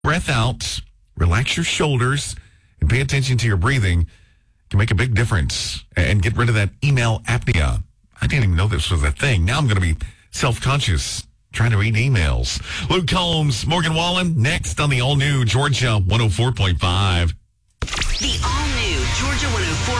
breath out, relax your shoulders, and pay attention to your breathing can make a big difference and get rid of that email apnea. I didn't even know this was a thing. Now I'm going to be self-conscious trying to read emails. Luke Combs, Morgan Wallen, next on the all-new Georgia 104.5. The all-new Georgia 104.